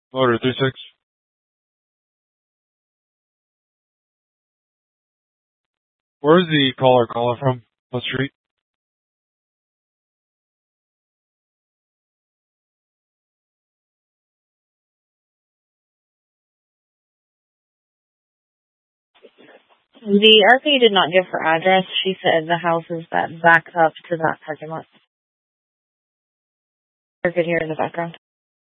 Motor 36. Where is the caller calling from? What street? The RP did not give her address. She said the houses that back up to that parking lot. I could hear in the background.